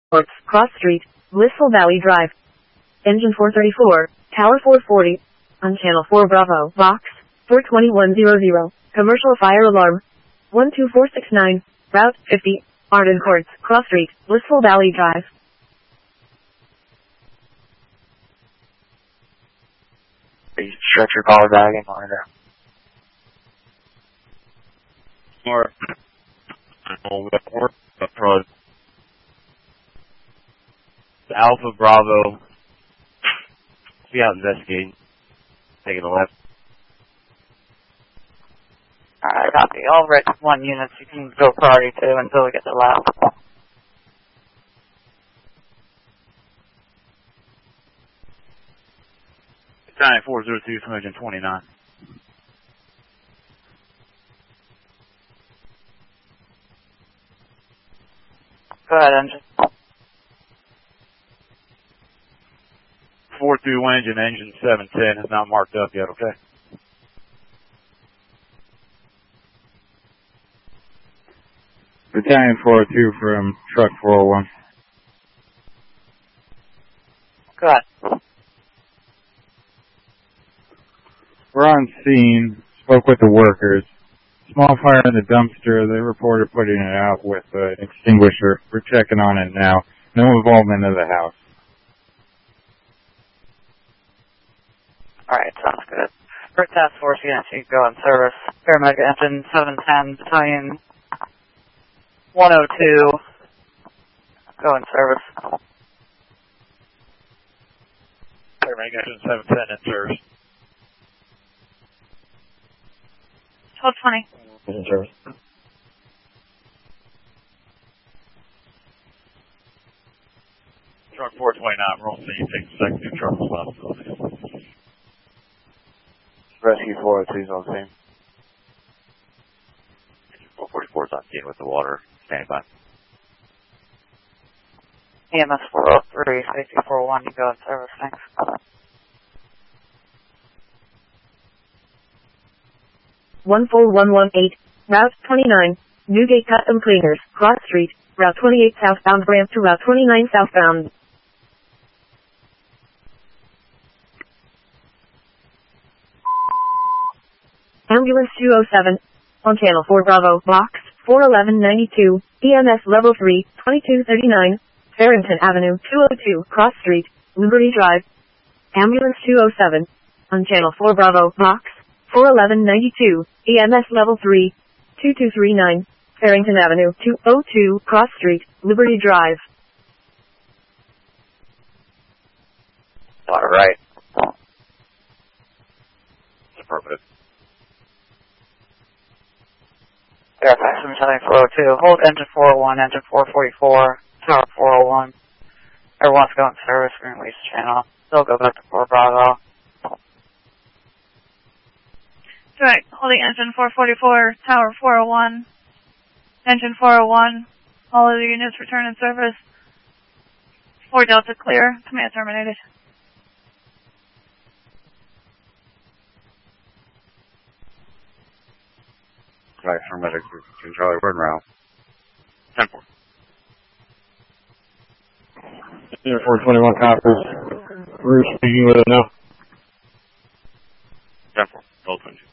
Ports, Cross Street, Blissful Valley Drive. Engine 434, Tower 440. On Channel 4 Bravo, Box 42100. Commercial fire alarm. 12469. Route 50. Arden Courts, Cross Street, Blissful Valley Drive. Please stretch your power bag and monitor. Smart. Approach. Alpha Bravo. Be out investigating. Taking a left. Alright, copy. All red 1 units, you can go priority 2 until we get to left. Battalion 402 from Engine 29. Go ahead, engine. 42 engine 710 is not marked up yet, okay? Battalion 402 from Truck 401. Go ahead. We're on scene, spoke with the workers. Small fire in the dumpster, they reported putting it out with an extinguisher. We're checking on it now. No involvement of the house. Alright, sounds good. First task force units, you can go in service. Paramedic engine 710, battalion 102. Go in service. Paramedic engine 710 in service. 1220. In service. Truck 429, we're on scene. Take the second new truck responsibility. Rescue 402 is on scene. 444 is on scene with the water. Standing by. EMS 403, safety 401, you go in service, thanks. One 4118, Route 29, Newgate Custom Cleaners, Cross Street, Route 28 southbound ramp to Route 29 southbound. Ambulance 207, on Channel 4 Bravo, Box 41192, EMS Level 3, 2239, Farrington Avenue, 202, Cross Street, Liberty Drive. Ambulance 207, on Channel 4 Bravo, Box 41192, EMS Level 3, 2239, Farrington Avenue, 202, Cross Street, Liberty Drive. Alright. Affirmative. Fairfax from battalion 402, hold engine 401, engine 444, tower 401. Everyone's going to service, we're going to release the channel. They'll go back to 4 Bravo. Right, holding engine 444, tower 401, engine 401, all of the units return in service. 4 Delta clear, command terminated. Right, paramedic to Charlie Word route. 10-4. 421 coppers. We're speaking with it now. 10-4. Gold 22.